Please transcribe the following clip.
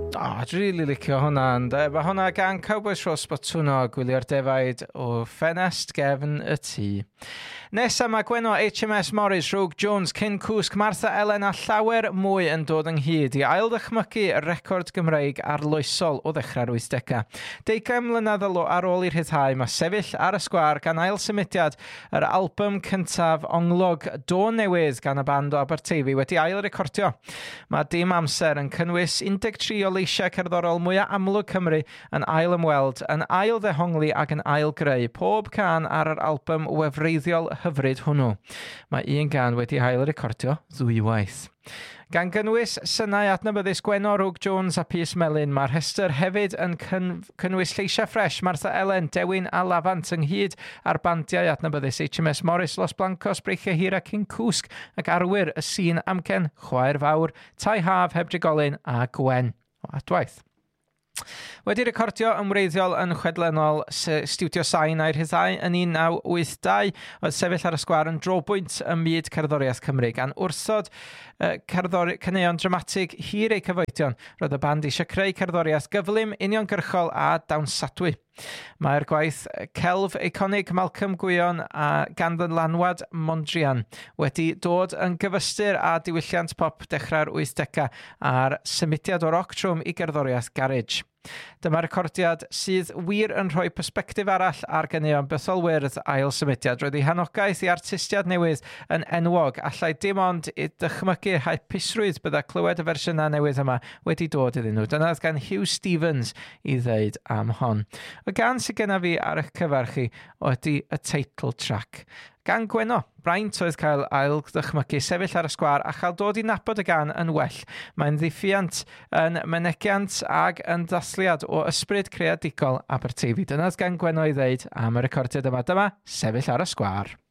Dwi'n really licio hwnna, ynde. Mae hwnna gan Cowboys Ross Botwno, gwylio'r defaid o ffenest gefn y tŷ. Nesa mae Gweno HMS Morris, Rogue Jones, Cyn Cwsg, Martha Ellen a llawer mwy yn dod ynghyd i ail ddychmygu record Gymreig arloesol o ddechrau'r 80au. 20 mlynedd ar ôl i'r rhyddhau, mae sefyll ar y sgwâr gan ail symudiad yr album cyntaf onglog Do Newydd gan y band o Aberteifi wedi ail recordio. Mae dim amser yn cynnwys 13 o leisiau cerddorol mwyaf amlwg Cymru yn ail ymweld, yn ail ddehongli ac yn ail greu pob can ar yr album wefreiddiol hyfryd hwnnw. Mae un gan wedi ail recordio ddwywaith. Gan gynnwys synau adnabyddus Gweno, Rogue Jones a Piers Melyn, mae'r rhestr hefyd yn cynnwys lleisiau ffres Martha Ellen, Dewin a Lafant ynghyd ar bandiau adnabyddus HMS Morris, Los Blancos, Breichiau Hir a Cyn Cwsg ac arwyr y sîn amcen Chwaer Fawr, Tai Haf, heb drigolyn a Gwen o Adwaith. Wedi recordio ymwreiddiol yn chwedlennol Studio Sain a'r rhyddhau yn 1982, oedd sefyll ar y sgwâr yn drobwynt ym myd cerddoriaeth Cymru gan wrthod caneuon dramatig hir eu cyfoedion. Roedd y band eisiau creu cerddoriaeth gyflym, uniongyrchol a dawnsadwy. Mae'r gwaith celf eiconig Malcolm Gwion a gan ddylanwad Mondrian wedi dod yn gyfystyr a diwylliant pop dechrau'r 80au a'r symudiad o roc trwm i gerddoriaeth garage. Dyma'r recordiad sydd wir yn rhoi persbectif arall ar ganeuon Bethel Wyrdd ail symudiad. Roedd ei hanogaeth i artistiad newydd yn enwog, allai dim ond i dychmygu hapusrwydd bydda clywed y fersiynau newydd yma wedi dod iddyn nhw. Dyna oedd gan Hugh Stevens i ddeud am hon. Y gan sydd genna fi ar eich cyfar chi oedd y title track. Gan Gweno, braint oedd cael ail ddychmygu sefyll ar y sgwâr a chael dod i nabod y gan yn well. Mae'n ddiffiant yn mynegiant ag yn dathliad o ysbryd creadigol Aberteifi. Dyna oedd gan Gweno i ddeud am y recordiad yma. Dyma sefyll ar y sgwâr.